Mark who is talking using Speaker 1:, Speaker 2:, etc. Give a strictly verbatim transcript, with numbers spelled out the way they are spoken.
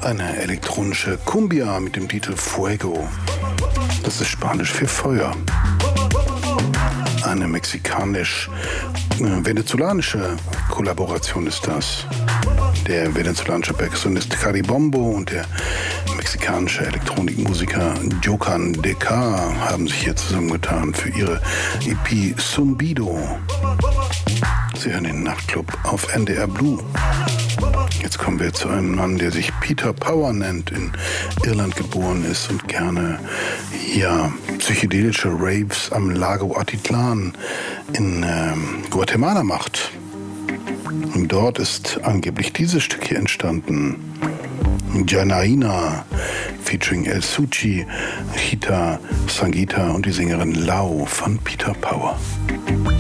Speaker 1: Eine elektronische Cumbia mit dem Titel Fuego. Das ist Spanisch für Feuer. Eine mexikanisch-venezolanische Kollaboration ist das. Der venezolanische Perkussionist Caribombo und der mexikanische Elektronikmusiker Jocan de K haben sich hier zusammengetan für ihre E P Zumbido. Sie hören den Nachtclub auf N D R Blue. Jetzt kommen wir zu einem Mann, der sich Peter Power nennt, in Irland geboren ist und gerne ja, psychedelische Raves am Lago Atitlan in ähm, Guatemala macht. Und dort ist angeblich dieses Stück hier entstanden. Janaina featuring El Suchi, Chita Sangeeta und die Sängerin Lau von Peter Power.